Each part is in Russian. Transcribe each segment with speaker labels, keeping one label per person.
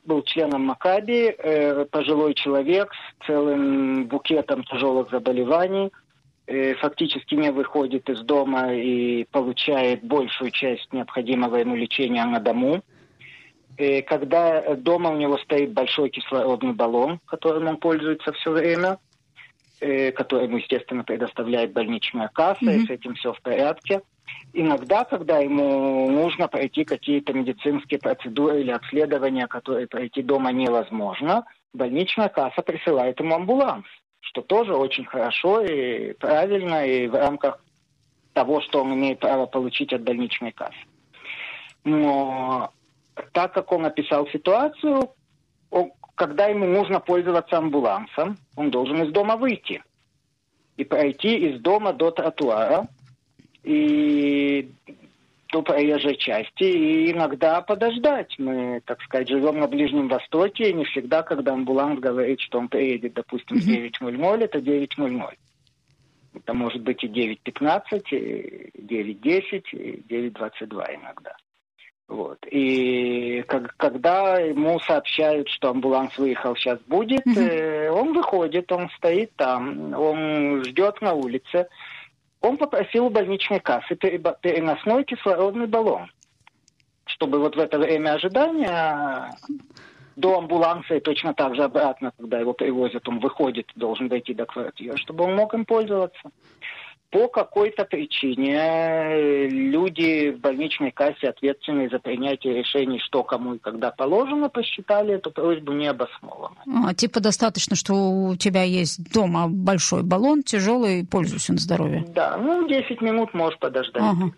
Speaker 1: был членом Макаби, пожилой человек с целым букетом тяжелых заболеваний, фактически не выходит из дома и получает большую часть необходимого ему лечения на дому. Когда дома у него стоит большой кислородный баллон, которым он пользуется все время, который ему, естественно, предоставляет больничная касса, и с этим все в порядке. Иногда, когда ему нужно пройти какие-то медицинские процедуры или обследования, которые пройти дома невозможно, больничная касса присылает ему амбуланс, что тоже очень хорошо и правильно, и в рамках того, что он имеет право получить от больничной кассы. Но так как он описал ситуацию, когда ему нужно пользоваться амбулансом, он должен из дома выйти и пройти из дома до тротуара и до проезжей части, и иногда подождать. Мы, так сказать, живем на Ближнем Востоке, и не всегда, когда амбуланс говорит, что он приедет, допустим, в 9:00, это 9:00. Это может быть и 9:15, и 9:10, и 9:22 иногда. Вот. И когда ему сообщают, что амбуланс выехал, сейчас будет, он выходит, он стоит там, он ждет на улице. Он попросил у больничной кассы переносной кислородный баллон, чтобы вот в это время ожидания до амбуланса и точно так же обратно, когда его привозят, он выходит, должен дойти до квартиры, чтобы он мог им пользоваться. По какой-то причине люди в больничной кассе, ответственные за принятие решений, что кому и когда положено, посчитали эту просьбу необоснованной.
Speaker 2: Типа достаточно, что у тебя есть дома большой баллон, тяжелый, пользуйся на здоровье.
Speaker 1: Да, 10 минут можешь подождать.
Speaker 2: Ага.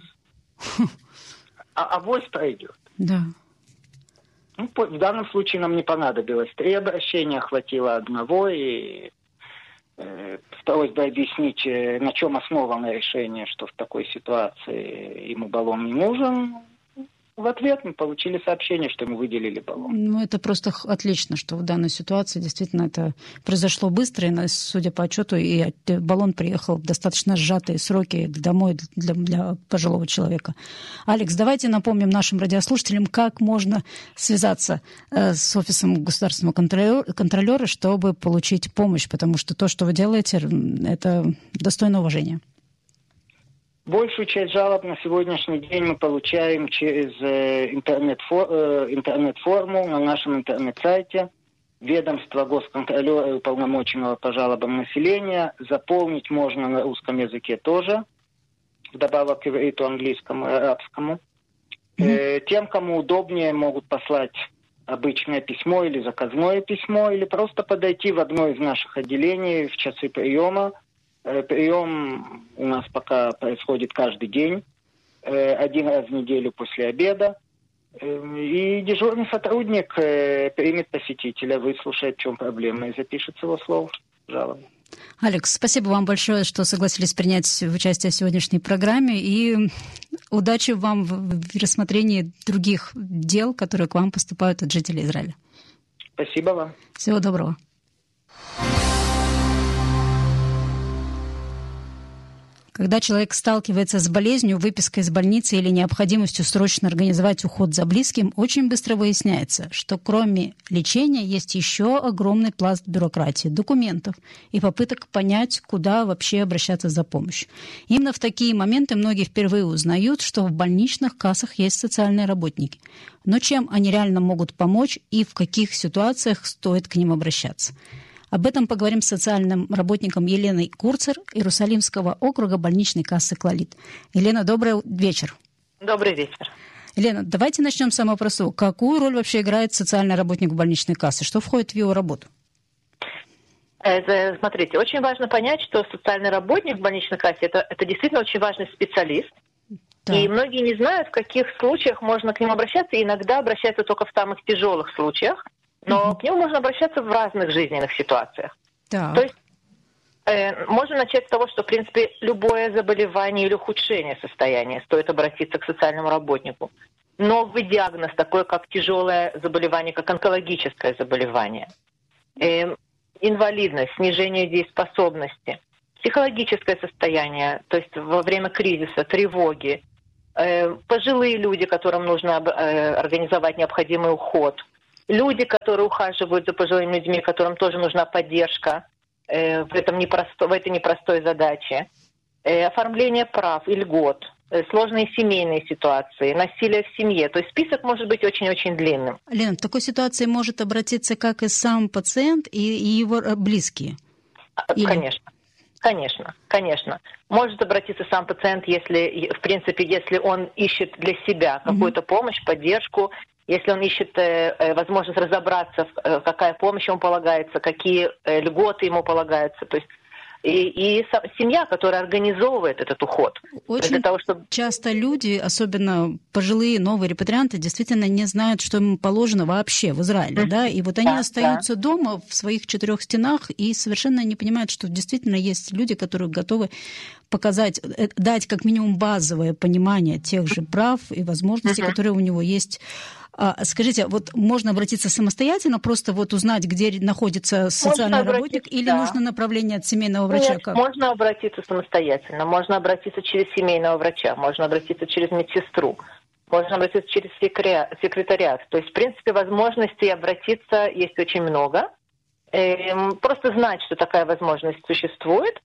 Speaker 1: Авось пройдет.
Speaker 2: Да.
Speaker 1: В данном случае нам не понадобилось 3 обращения, хватило одного, и с просьбой объяснить, на чем основано решение, что в такой ситуации ему баллон не нужен. В ответ мы получили сообщение, что ему выделили баллон.
Speaker 2: Это просто отлично, что в данной ситуации действительно это произошло быстро, и, судя по отчету, и баллон приехал в достаточно сжатые сроки домой для пожилого человека. Алекс, давайте напомним нашим радиослушателям, как можно связаться с офисом государственного контролера, чтобы получить помощь, потому что то, что вы делаете, это достойно уважения.
Speaker 1: Большую часть жалоб на сегодняшний день мы получаем через интернет-форму на нашем интернет-сайте ведомства госконтролера и уполномоченного по жалобам населения. Заполнить можно на русском языке тоже, вдобавок к ивриту, английскому и арабскому. Тем, кому удобнее, могут послать обычное письмо или заказное письмо, или просто подойти в одно из наших отделений в часы приема. Прием у нас пока происходит каждый день, 1 раз в неделю после обеда. И дежурный сотрудник примет посетителя, выслушает, в чем проблема, и запишет с его слов жалобу.
Speaker 2: Алекс, спасибо вам большое, что согласились принять участие в сегодняшней программе. И удачи вам в рассмотрении других дел, которые к вам поступают от жителей Израиля.
Speaker 1: Спасибо вам.
Speaker 2: Всего доброго. Когда человек сталкивается с болезнью, выпиской из больницы или необходимостью срочно организовать уход за близким, очень быстро выясняется, что кроме лечения есть еще огромный пласт бюрократии, документов и попыток понять, куда вообще обращаться за помощью. Именно в такие моменты многие впервые узнают, что в больничных кассах есть социальные работники. Но чем они реально могут помочь и в каких ситуациях стоит к ним обращаться? Об этом поговорим с социальным работником Еленой Курцер Иерусалимского округа больничной кассы «Клалит». Елена, добрый вечер.
Speaker 3: Добрый вечер.
Speaker 2: Елена, давайте начнем с самого простого. Какую роль вообще играет социальный работник в больничной кассе? Что входит в его работу?
Speaker 3: Смотрите, очень важно понять, что социальный работник в больничной кассе это действительно очень важный специалист. Да. И многие не знают, в каких случаях можно к нему обращаться. И иногда обращаются только в самых тяжелых случаях. Но к нему можно обращаться в разных жизненных ситуациях.
Speaker 2: Так.
Speaker 3: То есть можно начать с того, что, в принципе, любое заболевание или ухудшение состояния стоит обратиться к социальному работнику. Новый диагноз, такой как тяжелое заболевание, как онкологическое заболевание, инвалидность, снижение дееспособности, психологическое состояние, то есть во время кризиса, тревоги, пожилые люди, которым нужно организовать необходимый уход, люди, которые ухаживают за пожилыми людьми, которым тоже нужна поддержка в этой непростой задаче, оформление прав и льгот, сложные семейные ситуации, насилие в семье. То есть список может быть очень-очень длинным.
Speaker 2: Лена, в такой ситуации может обратиться как и сам пациент, и его близкие?
Speaker 3: Конечно. Может обратиться сам пациент, если он ищет для себя какую-то помощь, поддержку, если он ищет возможность разобраться, какая помощь ему полагается, какие льготы ему полагаются. То есть и семья, которая организовывает этот уход.
Speaker 2: Очень для того, чтобы... часто люди, особенно пожилые новые репатрианты, действительно не знают, что им положено вообще в Израиле. Да? И вот они остаются дома в своих 4 стенах и совершенно не понимают, что действительно есть люди, которые готовы показать, дать как минимум базовое понимание тех же прав и возможностей, которые у него есть. Скажите, вот можно обратиться самостоятельно, просто вот узнать, где находится социальный работник, или нужно направление от семейного врача?
Speaker 3: Нет, можно обратиться самостоятельно, можно обратиться через семейного врача, можно обратиться через медсестру, можно обратиться через секретариат. То есть, в принципе, возможностей обратиться есть очень много. Просто знать, что такая возможность существует,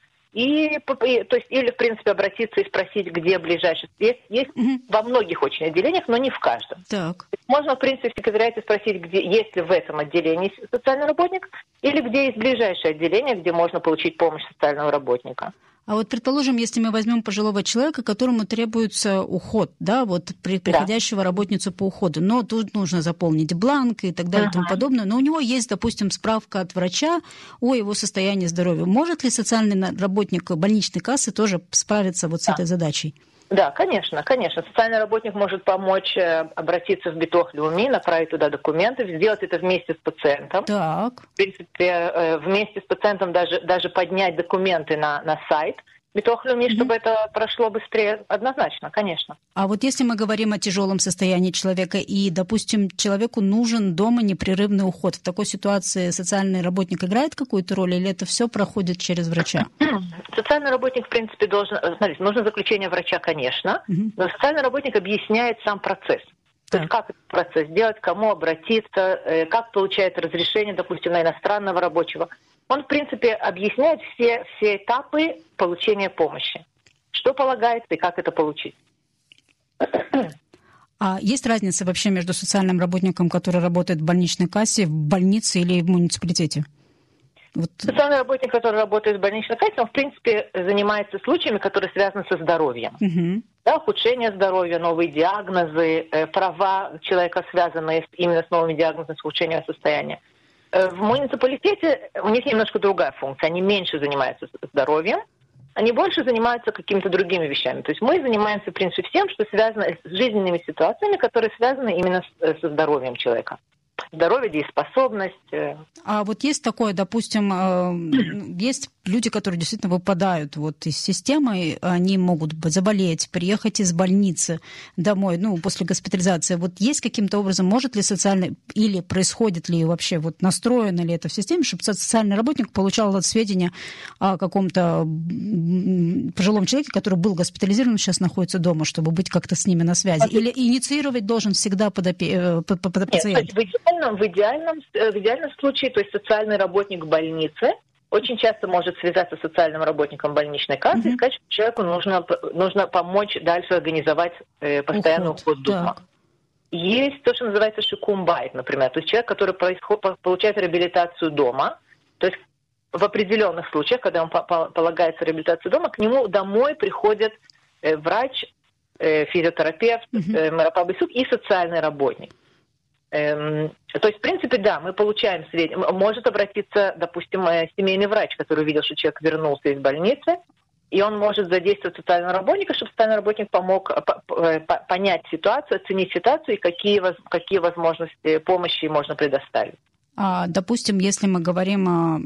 Speaker 3: то есть, или, в принципе, обратиться и спросить, где ближайший. Есть во многих очень отделениях, но не в каждом.
Speaker 2: Так.
Speaker 3: Можно, в принципе, в секретариате спросить, где, есть ли в этом отделении социальный работник, или где есть ближайшее отделение, где можно получить помощь социального работника.
Speaker 2: А вот, предположим, если мы возьмем пожилого человека, которому требуется уход, да, вот приходящего работницу по уходу, но тут нужно заполнить бланк и так далее и тому подобное, но у него есть, допустим, справка от врача о его состоянии здоровья. Может ли социальный работник больничной кассы тоже справиться вот с этой задачей?
Speaker 3: Да, конечно. Социальный работник может помочь обратиться в Битох Леуми, направить туда документы, сделать это вместе с пациентом.
Speaker 2: Так.
Speaker 3: В принципе, вместе с пациентом даже поднять документы на сайт Битох Леуми, чтобы это прошло быстрее. Однозначно, конечно.
Speaker 2: А вот если мы говорим о тяжелом состоянии человека и, допустим, человеку нужен дома непрерывный уход, в такой ситуации социальный работник играет какую-то роль или это все проходит через врача?
Speaker 3: Социальный работник, в принципе, смотрите, нужно заключение врача, конечно, но социальный работник объясняет сам процесс. То есть как этот процесс делать, кому обратиться, как получает разрешение, допустим, на иностранного рабочего. Он, в принципе, объясняет все этапы получения помощи. Что полагается и как это получить.
Speaker 2: А есть разница вообще между социальным работником, который работает в больничной кассе, в больнице или в муниципалитете? Вот.
Speaker 3: Социальный работник, который работает в больничной кассе, он, в принципе, занимается случаями, которые связаны со здоровьем. Да, ухудшение здоровья, новые диагнозы, права человека, связанные именно с новыми диагнозами, с ухудшением состояния. В муниципалитете у них немножко другая функция. Они меньше занимаются здоровьем, они больше занимаются какими-то другими вещами. То есть мы занимаемся, в принципе, всем, что связано с жизненными ситуациями, которые связаны именно со здоровьем человека. Здоровье, дееспособность.
Speaker 2: А вот есть такое, допустим, есть люди, которые действительно выпадают вот из системы, они могут заболеть, приехать из больницы домой, после госпитализации. Вот есть каким-то образом, может ли социальный, или происходит ли вообще, вот настроено ли это в системе, чтобы социальный работник получал сведения о каком-то пожилом человеке, который был госпитализирован, сейчас находится дома, чтобы быть как-то с ними на связи? Или инициировать должен всегда пациент?
Speaker 3: Нет, в идеальном случае, то есть социальный работник больницы очень часто может связаться с социальным работником больничной кассы и сказать, что человеку нужно помочь дальше организовать постоянный уход дома. Есть то, что называется шикум-байт, например, то есть человек, который получает реабилитацию дома, то есть в определенных случаях, когда ему полагается реабилитация дома, к нему домой приходит врач, физиотерапевт, мэропабысук и социальный работник. То есть, в принципе, да, мы получаем сведения. Может обратиться, допустим, семейный врач, который увидел, что человек вернулся из больницы, и он может задействовать социального работника, чтобы социальный работник помог понять ситуацию, оценить ситуацию и какие возможности помощи можно предоставить.
Speaker 2: Допустим, если мы говорим о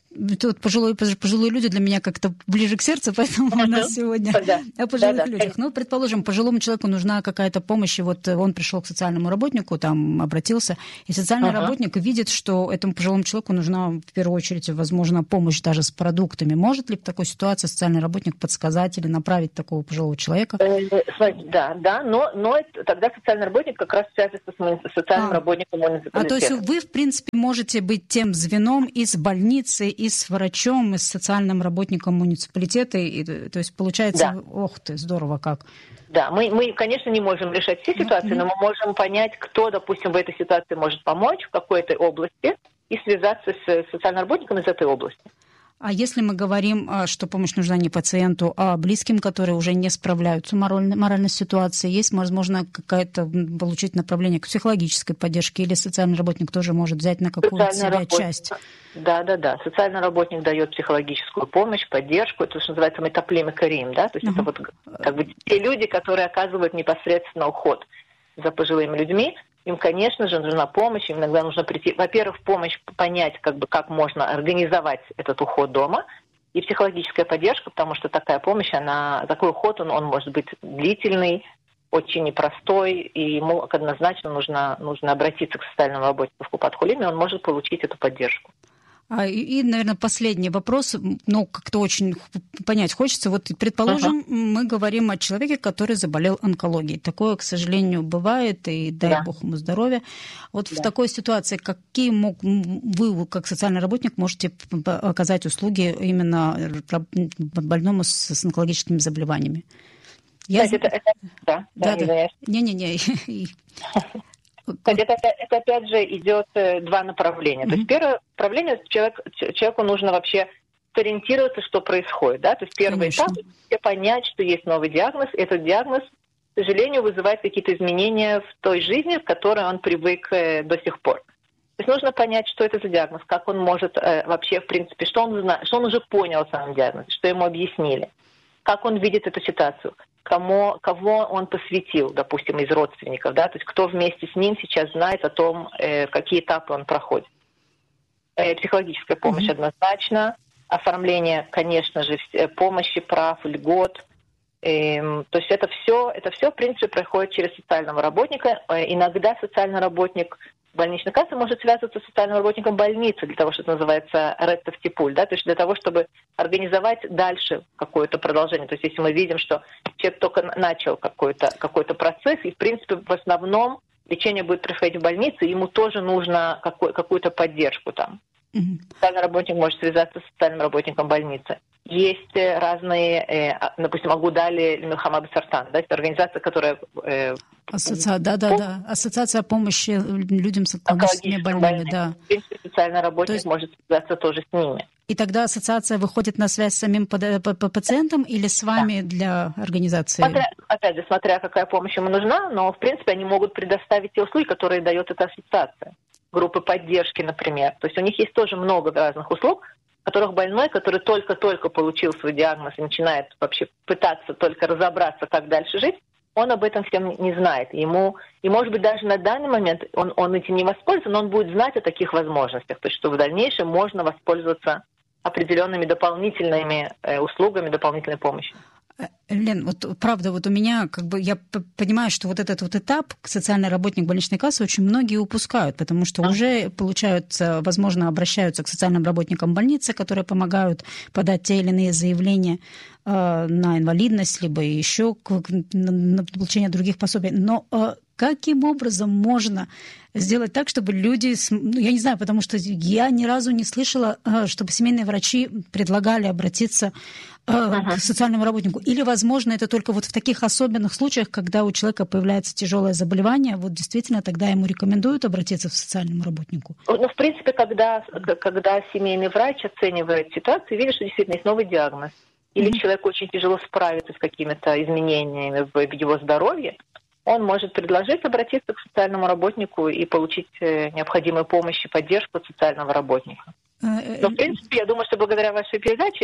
Speaker 2: Тут пожилые люди для меня как-то ближе к сердцу, поэтому у нас сегодня о пожилых людях. Ну, предположим, пожилому человеку нужна какая-то помощь, и вот он пришел к социальному работнику, там обратился, и социальный работник видит, что этому пожилому человеку нужна в первую очередь, возможно, помощь даже с продуктами. Может ли в такой ситуации социальный работник подсказать или направить такого пожилого человека?
Speaker 3: Да, но тогда социальный работник как раз связывается с социальным работником муниципалитета.
Speaker 2: То есть вы, в принципе, можете быть тем звеном и с больницей, и с врачом, и с социальным работником муниципалитета. То есть получается, ох ты, здорово как.
Speaker 3: Да, мы, конечно, не можем решать все ситуации, но мы можем понять, кто, допустим, в этой ситуации может помочь в какой-то области и связаться с социальным работником из этой области.
Speaker 2: А если мы говорим, что помощь нужна не пациенту, а близким, которые уже не справляются моральной ситуацией, есть, возможно, какая-то получить направление к психологической поддержке, или социальный работник тоже может взять на какую-то себя часть?
Speaker 3: Да. Социальный работник дает психологическую помощь, поддержку, это что называется метаплим и карим, да, то есть это вот как бы те люди, которые оказывают непосредственно уход за пожилыми людьми. Им, конечно же, нужна помощь, им иногда нужно прийти, во-первых, в помощь понять, как можно организовать этот уход дома, и психологическая поддержка, потому что такая помощь, такой уход, он может быть длительный, очень непростой, и ему однозначно нужно обратиться к социальному работнику в Купат-Холим, и он может получить эту поддержку.
Speaker 2: И, наверное, последний вопрос, как-то очень понять хочется. Вот, предположим, мы говорим о человеке, который заболел онкологией. Такое, к сожалению, бывает, и дай бог ему здоровья. Вот в такой ситуации какие вы, как социальный работник, можете оказать услуги именно больному с онкологическими заболеваниями?
Speaker 3: Да.
Speaker 2: Не-не-не.
Speaker 3: Это опять же идет два направления. То есть первое направление, человеку нужно вообще сориентироваться, что происходит. Да? То есть первый этап – понять, что есть новый диагноз. Этот диагноз, к сожалению, вызывает какие-то изменения в той жизни, в которой он привык до сих пор. То есть нужно понять, что это за диагноз, как он может вообще, в принципе, что он уже понял о самом диагнозе, что ему объяснили, как он видит эту ситуацию. Кого он посвятил, допустим, из родственников, да, то есть кто вместе с ним сейчас знает о том, какие этапы он проходит. Психологическая помощь однозначно, оформление, конечно же, помощи, прав, льгот. То есть это все, в принципе, проходит через социального работника. Иногда социальный работник больничной кассы может связываться с социальным работником больницы для того, что это называется реттов-типуль, да, то есть для того, чтобы организовать дальше какое-то продолжение. То есть если мы видим, что человек только начал какой-то процесс, и в принципе в основном лечение будет происходить в больнице, ему тоже нужно какую-то поддержку там. Социальный работник может связаться с социальным работником больницы. Есть разные, допустим, Агудали Милхама бе-Сартан, да, это организация, которая...
Speaker 2: Ассоциация помощи людям с онкологическими больными, да.
Speaker 3: В принципе, социальный работник может связаться тоже с ними.
Speaker 2: И тогда ассоциация выходит на связь с самим пациентом или с вами для организации?
Speaker 3: Опять же, смотря какая помощь ему нужна, но, в принципе, они могут предоставить те услуги, которые дает эта ассоциация. Группы поддержки, например. То есть у них есть тоже много разных услуг, в которых больной, который только-только получил свой диагноз и начинает вообще пытаться только разобраться, как дальше жить, он об этом всем не знает. И, может быть, даже на данный момент он этим не воспользуется, но он будет знать о таких возможностях. То есть, что в дальнейшем можно воспользоваться определенными дополнительными услугами, дополнительной помощью.
Speaker 2: Лен, вот правда, вот у меня, я понимаю, что вот этот вот этап социальный работник больничной кассы очень многие упускают, потому что уже получаются, возможно, обращаются к социальным работникам больницы, которые помогают подать те или иные заявления на инвалидность, либо еще на получение других пособий. Но каким образом можно сделать так, чтобы люди... я не знаю, потому что я ни разу не слышала, чтобы семейные врачи предлагали обратиться к социальному работнику. Или, возможно, это только вот в таких особенных случаях, когда у человека появляется тяжелое заболевание, вот действительно тогда ему рекомендуют обратиться к социальному работнику?
Speaker 3: Ну, в принципе, когда семейный врач оценивает ситуацию, видит, что действительно есть новый диагноз, или человек очень тяжело справится с какими-то изменениями в его здоровье, он может предложить обратиться к социальному работнику и получить необходимую помощь и поддержку от социального работника. Но, в принципе, я думаю, что благодаря вашей передаче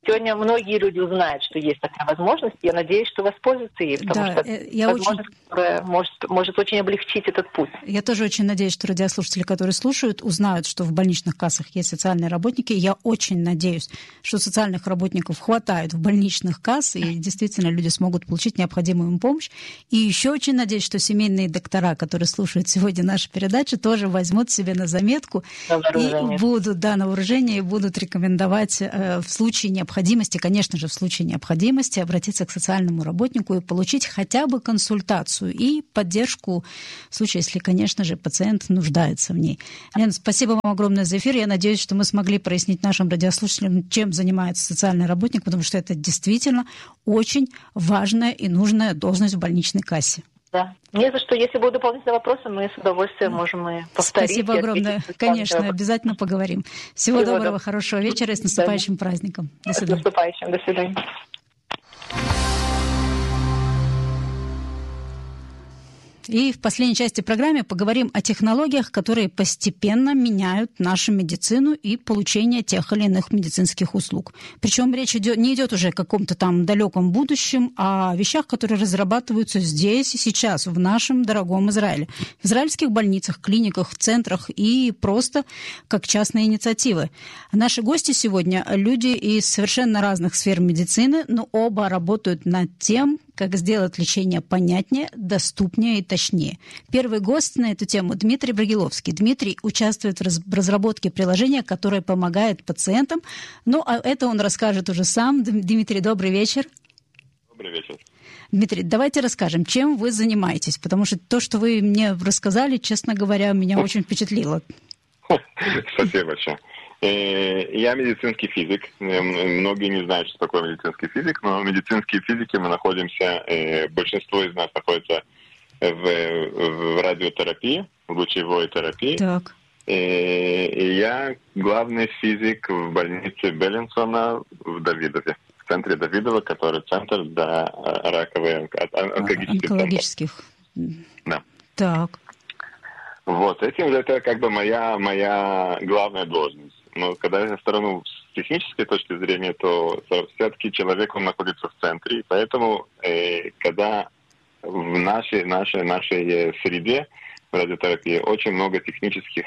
Speaker 3: Сегодня многие люди узнают, что есть такая возможность. Я надеюсь, что воспользуются ей, потому что это возможность, которая может очень облегчить этот путь.
Speaker 2: Я тоже очень надеюсь, что радиослушатели, которые слушают, узнают, что в больничных кассах есть социальные работники. Я очень надеюсь, что социальных работников хватает в больничных кассах, и действительно люди смогут получить необходимую им помощь. И еще очень надеюсь, что семейные доктора, которые слушают сегодня нашу передачу, тоже возьмут себе на заметку и будут, на вооружение, и будут рекомендовать в случае необходимости, конечно же, в случае необходимости обратиться к социальному работнику и получить хотя бы консультацию и поддержку в случае, если, конечно же, пациент нуждается в ней. Лена, спасибо вам огромное за эфир. Я надеюсь, что мы смогли прояснить нашим радиослушателям, чем занимается социальный работник, потому что это действительно очень важная и нужная должность в больничной кассе.
Speaker 3: Да. Не за что. Если будут дополнительные вопросы, мы с удовольствием можем и повторить.
Speaker 2: Спасибо огромное. Конечно, обязательно поговорим. Всего доброго, хорошего вечера и с наступающим праздником. До свидания.
Speaker 3: С наступающим. До свидания.
Speaker 2: И в последней части программы поговорим о технологиях, которые постепенно меняют нашу медицину и получение тех или иных медицинских услуг. Причем речь не идет уже о каком-то там далеком будущем, а о вещах, которые разрабатываются здесь и сейчас, в нашем дорогом Израиле. В израильских больницах, клиниках, центрах и просто как частные инициативы. Наши гости сегодня люди из совершенно разных сфер медицины, но оба работают над тем, как сделать лечение понятнее, доступнее и точнее. Первый гость на эту тему Дмитрий Брагиловский. Дмитрий участвует в разработке приложения, которое помогает пациентам. Ну, а это он расскажет уже сам. Дмитрий, добрый вечер.
Speaker 4: Добрый вечер.
Speaker 2: Дмитрий, давайте расскажем, чем вы занимаетесь, потому что то, что вы мне рассказали, честно говоря, меня очень впечатлило.
Speaker 4: Спасибо большое. Я медицинский физик. Многие не знают, что такое медицинский физик, но в медицинской физике мы находимся, большинство из нас находится в радиотерапии, в лучевой терапии.
Speaker 2: Так.
Speaker 4: И я главный физик в больнице Беллинсона в Давидове. В центре Давидова, который центр для раковых онкологических. Да.
Speaker 2: Так.
Speaker 4: Вот, это как бы моя главная должность. Но когда я сторону с технической точки зрения, то все-таки человек, он находится в центре. И поэтому, когда в нашей среде в радиотерапии очень много технических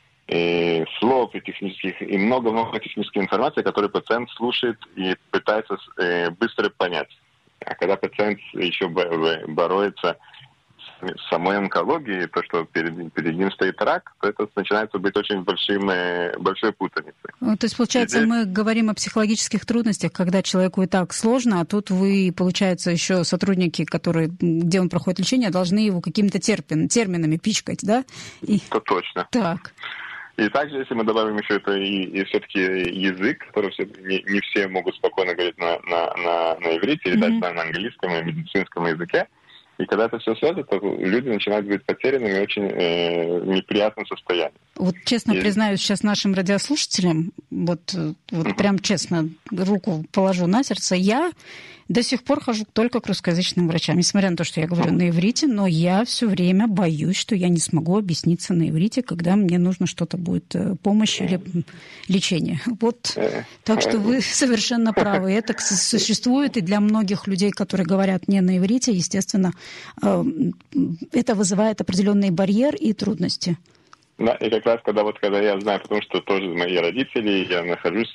Speaker 4: слов и много технической информации, которую пациент слушает и пытается быстро понять. А когда пациент еще борется с самой онкологией, то, что перед ним стоит рак, то это начинается быть очень большой путаницей.
Speaker 2: То есть, получается, мы говорим о психологических трудностях, когда человеку и так сложно, а тут вы, получается, еще сотрудники, где он проходит лечение, должны его какими-то терминами пичкать, да?
Speaker 4: Это точно.
Speaker 2: Так.
Speaker 4: И также, если мы добавим еще это и все-таки язык, который не все могут спокойно говорить на иврите или даже на английском и медицинском языке, и когда это все связано, то люди начинают быть потерянными в очень неприятном состоянии.
Speaker 2: Вот честно признаюсь сейчас нашим радиослушателям, прям честно руку положу на сердце, я до сих пор хожу только к русскоязычным врачам. Несмотря на то, что я говорю на иврите, но я все время боюсь, что я не смогу объясниться на иврите, когда мне нужно что-то будет, помощь или лечение. Так что вы совершенно правы. Это существует и для многих людей, которые говорят не на иврите, естественно, это вызывает определенный барьер и трудности.
Speaker 4: Да, и как раз когда я знаю, потому что тоже мои родители, я нахожусь,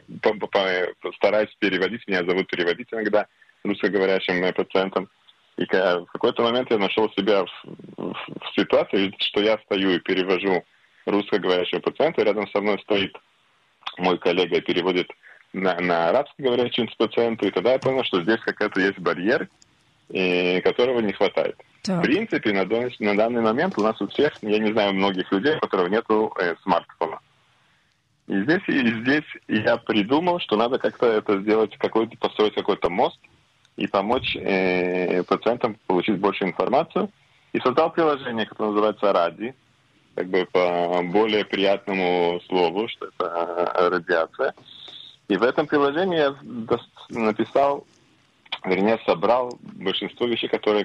Speaker 4: стараюсь переводить, меня зовут переводить иногда русскоговорящим пациентам. И в какой-то момент я нашел себя в ситуации, что я стою и перевожу русскоговорящего пациента, и рядом со мной стоит мой коллега и переводит на арабскоговорящему пациенту, и тогда я понял, что здесь какой-то есть барьер, которого не хватает.
Speaker 2: Так.
Speaker 4: В принципе, на данный момент у нас у всех, я не знаю, многих людей, у которых нету смартфона. И здесь я придумал, что надо как-то это сделать, построить какой-то мост и помочь пациентам получить больше информацию. И создал приложение, которое называется «Ради», как бы по более приятному слову, что это радиация. И в этом приложении я собрал большинство вещей, которые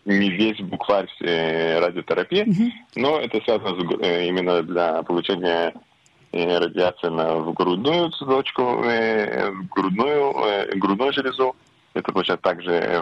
Speaker 4: не весь букварь радиотерапии, но это связано именно для получения радиации в грудную точку, грудную железу. Это получается также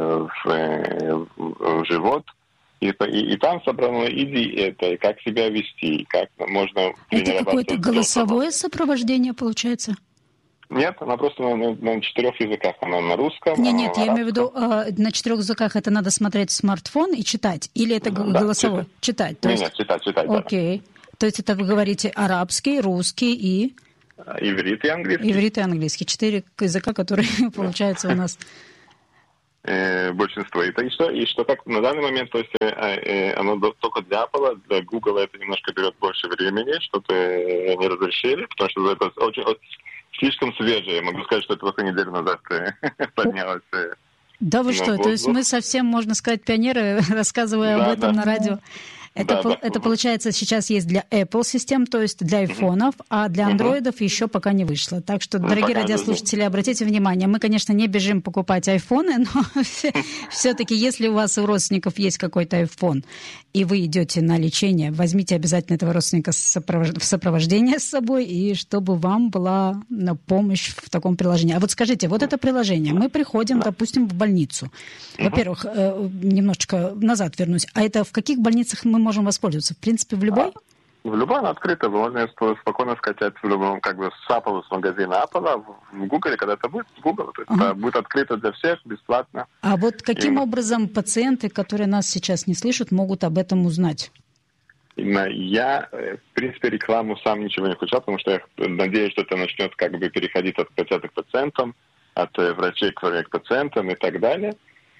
Speaker 4: в живот. И там собрано это, как себя вести, как можно тренироваться.
Speaker 2: Это какое-то голосовое сопровождение получается?
Speaker 4: Нет, она просто на 4 языках. Она на русском.
Speaker 2: Нет, я имею в виду, на 4 языках это надо смотреть в смартфон и читать? Или это голосовое? Читать.
Speaker 4: Нет, читать.
Speaker 2: Окей. То есть это вы говорите арабский, русский и...
Speaker 4: Иврит и английский.
Speaker 2: Иврит и английский. 4 языка, которые получаются у нас...
Speaker 4: Большинство. И что как на данный момент, то есть оно только для Apple, для Google это немножко берет больше времени, что-то не разрешили, потому что это очень слишком свежее. Я могу сказать, что это только неделю назад поднялось.
Speaker 2: Да вы что, то есть мы совсем, можно сказать, пионеры, рассказывая об этом на радио. Это получается, сейчас есть для Apple систем, то есть для айфонов, а для андроидов еще пока не вышло. Так что, дорогие радиослушатели, обратите внимание, мы, конечно, не бежим покупать айфоны, но все-таки, если у вас у родственников есть какой-то айфон, и вы идете на лечение, возьмите обязательно этого родственника в сопровождение с собой, и чтобы вам была помощь в таком приложении. А вот скажите, вот это приложение, мы приходим, допустим, в больницу. Во-первых, немножечко назад вернусь. А это в каких больницах мы можем воспользоваться? В принципе, в любой?
Speaker 4: В любой она открыта. Можно спокойно скачать в любом, как бы с Apple, с магазина Apple, в Google, когда это будет, в Google. То есть это будет открыто для всех, бесплатно.
Speaker 2: А вот каким образом пациенты, которые нас сейчас не слышат, могут об этом узнать?
Speaker 4: Я, в принципе, рекламу сам ничего не включал, потому что я надеюсь, что это начнет как бы переходить от пациента к пациентам, от врачей к пациентам и так далее.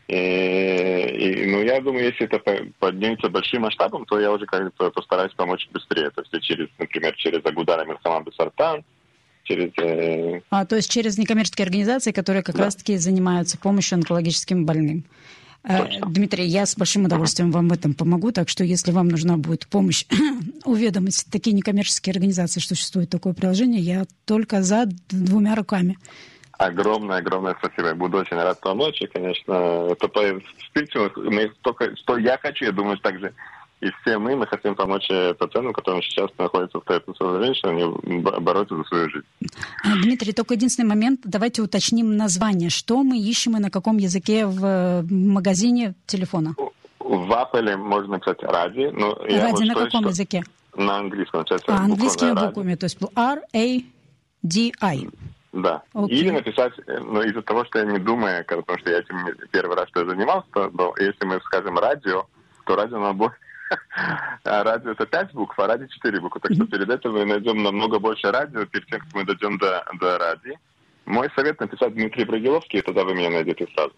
Speaker 4: Но я думаю, если это поднимется большим масштабом, то я уже как-то постараюсь помочь быстрее. То есть, например, через Агудара Милхама Бесартан, через...
Speaker 2: то есть через некоммерческие организации, которые как раз-таки занимаются помощью онкологическим больным. Дмитрий, я с большим удовольствием вам в этом помогу, так что если вам нужна будет помощь уведомить такие некоммерческие организации, что существует такое приложение, я только за 2 руками.
Speaker 4: Огромное спасибо. Я буду очень рад помочь. И, конечно, это, в принципе, что я хочу, я думаю, также и все мы хотим помочь пациентам, которые сейчас находятся в той женщине, они бороться за свою жизнь.
Speaker 2: Дмитрий, только единственный момент. Давайте уточним название. Что мы ищем и на каком языке в магазине телефона?
Speaker 4: В Apple можно написать «Ради».
Speaker 2: «Ради» на каком языке?
Speaker 4: На английском.
Speaker 2: Английскими буквами, то есть R-A-D-I.
Speaker 4: Да.
Speaker 2: Okay.
Speaker 4: Или написать, из-за того, что я не думаю, потому что я этим первый раз что я занимался, то если мы скажем радио, то радио на бок. А радио это 5 букв, а радио 4 буквы. Так что перед этим мы найдем намного больше радио, перед тем, как мы дойдем до радио. Мой совет написать Дмитрий Брагиловский, и тогда вы меня найдете сразу.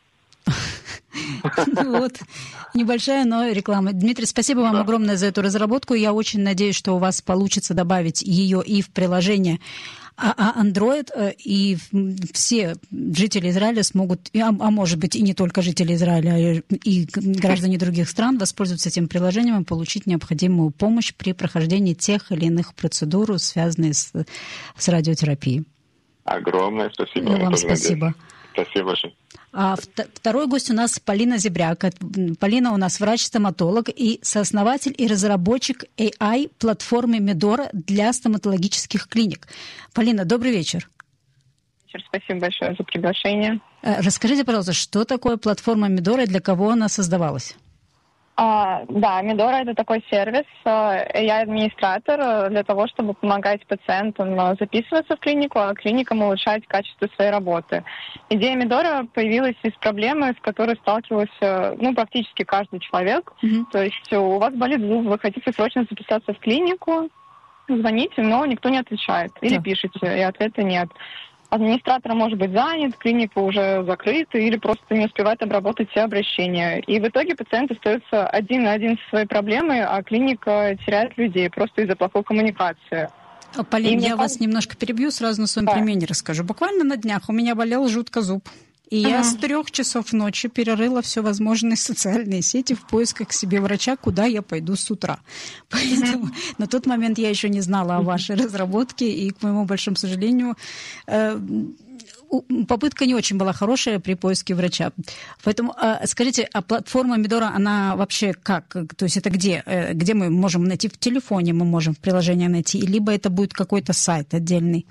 Speaker 2: Вот, небольшая, но реклама. Дмитрий, спасибо вам огромное за эту разработку. Я очень надеюсь, что у вас получится добавить ее и в приложение. А Android и все жители Израиля смогут, а может быть и не только жители Израиля, и граждане других стран воспользоваться этим приложением и получить необходимую помощь при прохождении тех или иных процедур, связанных с радиотерапией.
Speaker 4: Огромное спасибо.
Speaker 2: Вам спасибо.
Speaker 4: Спасибо большое.
Speaker 2: Второй гость у нас Полина Зебряк. Полина у нас врач-стоматолог и сооснователь и разработчик AI-платформы Медора для стоматологических клиник. Полина, добрый вечер.
Speaker 5: Спасибо большое за приглашение.
Speaker 2: Расскажите, пожалуйста, что такое платформа Медора и для кого она создавалась?
Speaker 5: Да, Медора — это такой сервис, я администратор для того, чтобы помогать пациентам записываться в клинику, а клиникам улучшать качество своей работы. Идея Медора появилась из проблемы, с которой сталкивался практически каждый человек. То есть у вас болит зуб, вы хотите срочно записаться в клинику, звоните, но никто не отвечает. Или пишете, и ответа нет. Администратор может быть занят, клиника уже закрыта или просто не успевает обработать все обращения. И в итоге пациент остается один на один со своей проблемой, а клиника теряет людей просто из-за плохой коммуникации.
Speaker 2: Полин, я вас немножко перебью, сразу на своем примере расскажу. Буквально на днях у меня болел жутко зуб. И я с 3 часов ночи перерыла все возможные социальные сети в поисках к себе врача, куда я пойду с утра. Поэтому на тот момент я еще не знала о вашей разработке, и, к моему большому сожалению, попытка не очень была хорошая при поиске врача. Поэтому скажите, а платформа Медора, она вообще как? То есть это где? Где мы можем найти? В телефоне мы можем в приложении найти? Либо это будет какой-то сайт отдельный?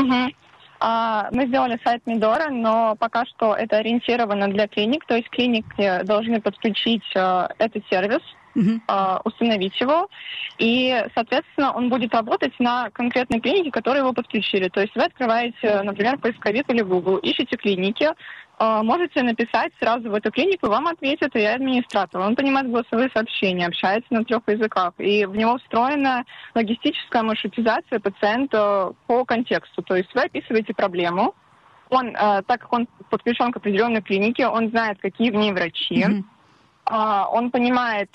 Speaker 5: Мы сделали сайт Медора, но пока что это ориентировано для клиник. То есть клиники должны подключить этот сервис, установить его, и, соответственно, он будет работать на конкретной клинике, которые его подключили. То есть вы открываете, например, поисковик или Google, ищете клиники, можете написать сразу в эту клинику, вам ответит и администратор. Он понимает голосовые сообщения, общается на 3 языках, и в него встроена логистическая маршрутизация пациента по контексту. То есть вы описываете проблему, он, так как он подключен к определенной клинике, он знает, какие в ней врачи, он понимает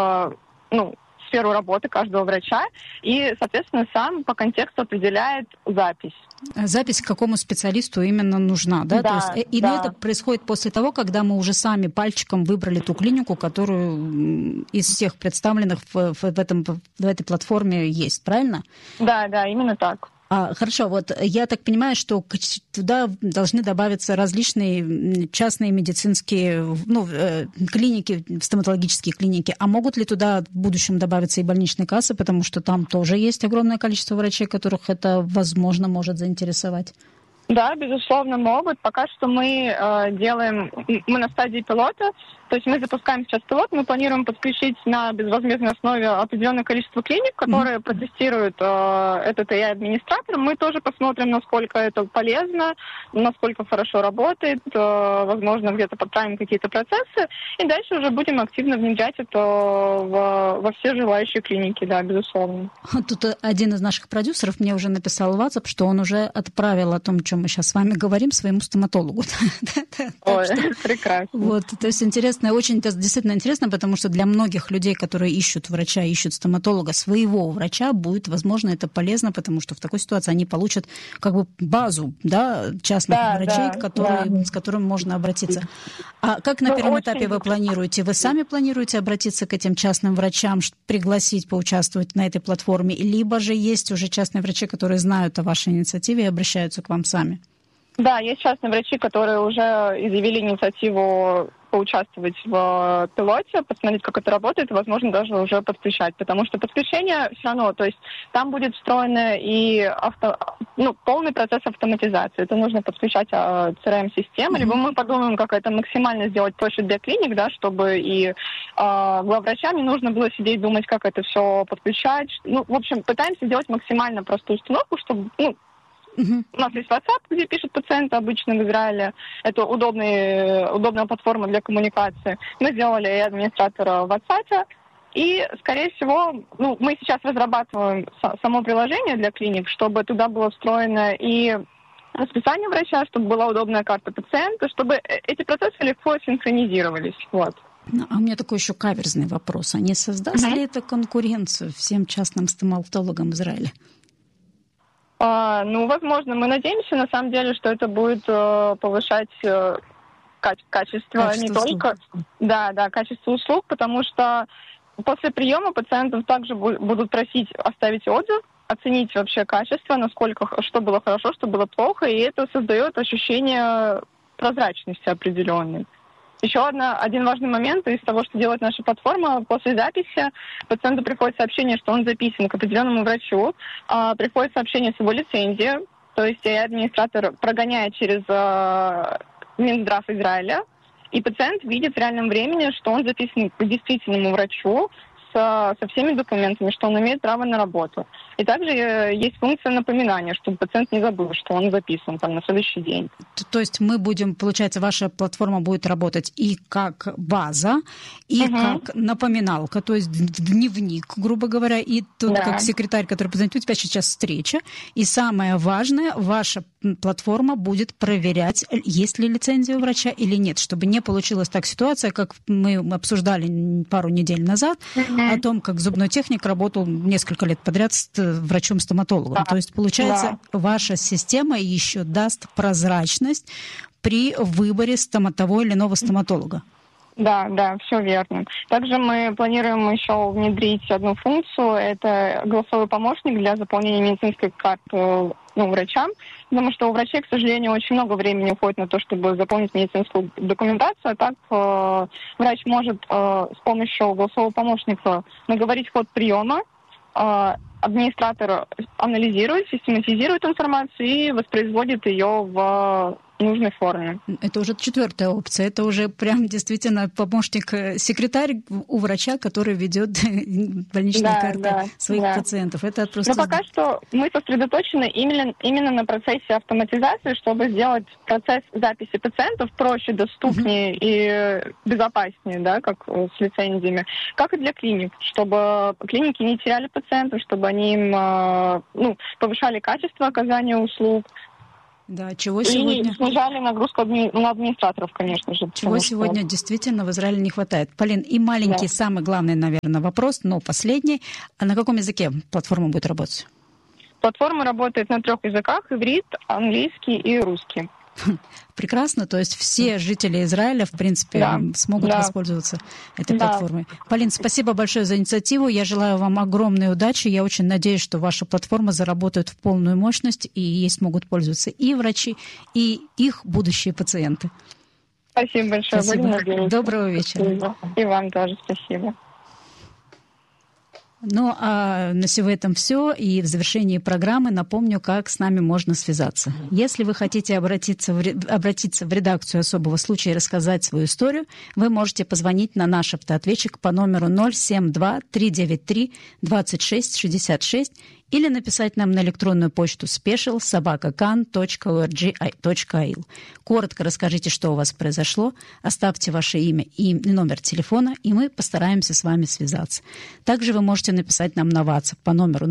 Speaker 5: сферу работы каждого врача и, соответственно, сам по контексту определяет запись.
Speaker 2: Запись к какому специалисту именно нужна, да?
Speaker 5: Да,
Speaker 2: то есть, это происходит после того, когда мы уже сами пальчиком выбрали ту клинику, которую из всех представленных в этой платформе есть, правильно?
Speaker 5: Да, именно так.
Speaker 2: Хорошо, вот я так понимаю, что туда должны добавиться различные частные медицинские клиники, стоматологические клиники. А могут ли туда в будущем добавиться и больничные кассы, потому что там тоже есть огромное количество врачей, которых это, возможно, может заинтересовать?
Speaker 5: Да, безусловно, могут. Пока что мы мы на стадии пилота, то есть мы запускаем сейчас пилот, мы планируем подключить на безвозмездной основе определенное количество клиник, которые протестируют этот AI-администратор. Мы тоже посмотрим, насколько это полезно, насколько хорошо работает, возможно, где-то подправим какие-то процессы, и дальше уже будем активно внедрять это во все желающие клиники, да, безусловно.
Speaker 2: Тут один из наших продюсеров мне уже написал в WhatsApp, что он уже отправил о том, о чем мы сейчас с вами говорим, своему стоматологу.
Speaker 5: Ой, прекрасно.
Speaker 2: Вот, то есть интересно, очень действительно интересно, потому что для многих людей, которые ищут врача, ищут стоматолога, своего врача, будет, возможно, это полезно, потому что в такой ситуации они получат как бы базу, да, частных врачей, с которыми можно обратиться. А как на первом этапе вы планируете? Вы сами планируете обратиться к этим частным врачам, пригласить поучаствовать на этой платформе, либо же есть уже частные врачи, которые знают о вашей инициативе и обращаются к вам сами?
Speaker 5: Да, есть частные врачи, которые уже изъявили инициативу поучаствовать в пилоте, посмотреть, как это работает, и, возможно, даже уже подключать. Потому что подключение все равно, то есть там будет встроено и полный процесс автоматизации. Это нужно подключать CRM-систему, либо мы подумаем, как это максимально сделать проще для клиник, да, чтобы и главврачам не нужно было сидеть думать, как это все подключать. В общем, пытаемся сделать максимально простую установку, чтобы... У нас есть WhatsApp, где пишут пациенты обычно в Израиле. Это удобная платформа для коммуникации. Мы сделали и администратора в WhatsApp. И, скорее всего, мы сейчас разрабатываем само приложение для клиник, чтобы туда было встроено и расписание врача, чтобы была удобная карта пациента, чтобы эти процессы легко синхронизировались. Вот.
Speaker 2: А у меня такой еще каверзный вопрос. А не создаст ли это конкуренцию всем частным стоматологам в Израиле?
Speaker 5: Возможно, мы надеемся, на самом деле, что это будет повышать качество не только... качество услуг, потому что после приема пациентов также будут просить оставить отзыв, оценить вообще качество, что было хорошо, что было плохо, и это создает ощущение прозрачности определенной. Еще один важный момент из того, что делает наша платформа, после записи пациенту приходит сообщение, что он записан к определенному врачу, приходит сообщение с его лицензией, то есть администратор прогоняет через Минздрав Израиля, и пациент видит в реальном времени, что он записан к действительному врачу со всеми документами, что он имеет право на работу. И также есть функция напоминания, чтобы пациент не забыл, что он записан на следующий день.
Speaker 2: То есть мы будем, получается, ваша платформа будет работать и как база, и как напоминалка, то есть дневник, грубо говоря, и тут как секретарь, который позвонит, у тебя сейчас встреча, и самое важное, ваша платформа будет проверять, есть ли лицензия у врача или нет, чтобы не получилась так ситуация, как мы обсуждали пару недель назад, о том, как зубной техник работал несколько лет подряд с врачом-стоматологом. Да. То есть, получается, ваша система еще даст прозрачность при выборе того или иного стоматолога.
Speaker 5: Да, все верно. Также мы планируем еще внедрить одну функцию. Это голосовой помощник для заполнения медицинской карты врачам, потому что у врачей, к сожалению, очень много времени уходит на то, чтобы заполнить медицинскую документацию, а так врач может с помощью голосового помощника наговорить ход приема, администратор анализирует, систематизирует информацию и воспроизводит ее в нужной форме.
Speaker 2: Это уже 4-я опция. Это уже прям действительно помощник-секретарь у врача, который ведет больничные карты своих пациентов. Это просто...
Speaker 5: Но пока что мы сосредоточены именно на процессе автоматизации, чтобы сделать процесс записи пациентов проще, доступнее и безопаснее, да, как с лицензиями, как и для клиник, чтобы клиники не теряли пациентов, чтобы они им повышали качество оказания услуг.
Speaker 2: Да, чего сегодня...
Speaker 5: И снижали нагрузку на администраторов, конечно же.
Speaker 2: Чего сегодня действительно в Израиле не хватает. Полин, и маленький, самый главный, наверное, вопрос, но последний. А на каком языке платформа будет работать?
Speaker 5: Платформа работает на 3 языках: иврит, английский и русский.
Speaker 2: Прекрасно, то есть все жители Израиля, в принципе, смогут воспользоваться этой платформой. Полин, спасибо большое за инициативу. Я желаю вам огромной удачи. Я очень надеюсь, что ваша платформа заработает в полную мощность, и ей смогут пользоваться и врачи, и их будущие пациенты.
Speaker 5: Спасибо большое.
Speaker 2: Спасибо. Доброго вечера.
Speaker 5: И вам тоже спасибо.
Speaker 2: Ну, а на сегодня все. И в завершении программы напомню, как с нами можно связаться. Если вы хотите обратиться в редакцию особого случая и рассказать свою историю, вы можете позвонить на наш автоответчик по номеру 072-393-2666 или написать нам на электронную почту special@kan.org.il. Коротко расскажите, что у вас произошло, оставьте ваше имя и номер телефона, и мы постараемся с вами связаться. Также вы можете написать нам на WhatsApp по номеру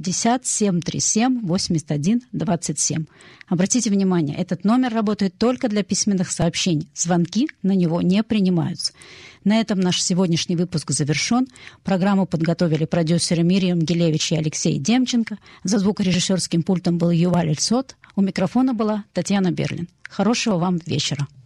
Speaker 2: 050-737-81-27. Обратите внимание, этот номер работает только для письменных сообщений. Звонки на него не принимаются. На этом наш сегодняшний выпуск завершен. Программу подготовили продюсеры Мириам Гилевич и Алексей Демченко. За звукорежиссерским пультом был Юваль Эльсот. У микрофона была Татьяна Берлин. Хорошего вам вечера.